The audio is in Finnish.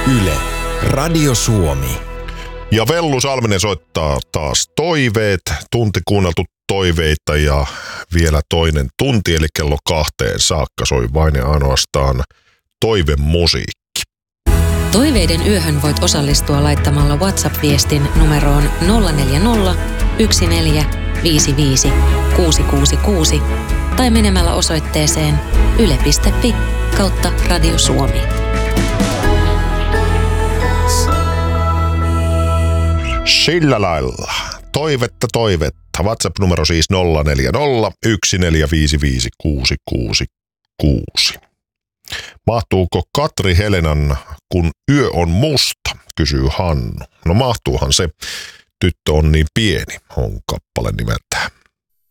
Yle, Radio Suomi. Ja Vellu Salminen soittaa taas toiveet, tunti kuunneltu toiveita ja vielä toinen tunti, eli kello 2 saakka soi vain ja ainoastaan toivemusiikki. Toiveiden yöhön voit osallistua laittamalla WhatsApp-viestin numeroon 040 1455 666 tai menemällä osoitteeseen yle.fi/Radio Suomi. Sillä lailla. Toivetta. WhatsApp-numero siis 040 1455 666. Mahtuuko Katri Helenan Kun yö on musta, kysyy Hannu. No mahtuuhan se. Tyttö on niin pieni, on kappale nimeltään.